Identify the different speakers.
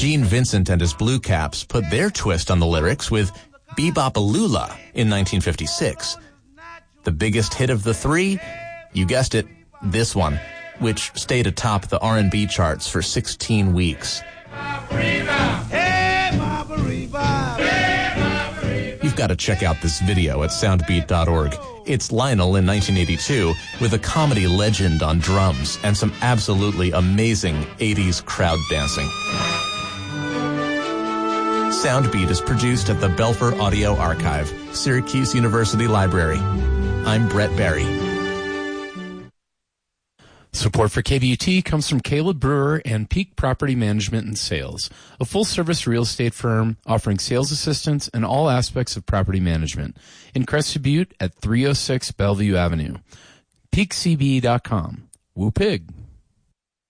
Speaker 1: Gene Vincent and his Blue Caps put their twist on the lyrics with Bebop-A-Lula in 1956. The biggest hit of the three, you guessed it, this one, which stayed atop the R&B charts for 16 weeks. You've got to check out this video at soundbeat.org. It's Lionel in 1982 with a comedy legend on drums and some absolutely amazing 80s crowd dancing. Soundbeat is produced at the Belfer Audio Archive, Syracuse University Library. I'm Brett Barry.
Speaker 2: Support for KBUT comes from Caleb Brewer and Peak Property Management and Sales, a full-service real estate firm offering sales assistance and all aspects of property management in Crested Butte at 306 Bellevue Avenue. PeakCBE.com. Woo pig.